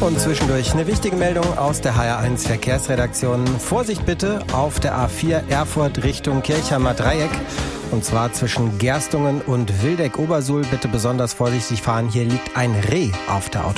Und zwischendurch eine wichtige Meldung aus der HR1 Verkehrsredaktion. Vorsicht bitte auf der A4 Erfurt Richtung Kirchheimer Dreieck. Und zwar zwischen Gerstungen und Wildeck-Obersuhl. Bitte besonders vorsichtig fahren. Hier liegt ein Reh auf der Autobahn.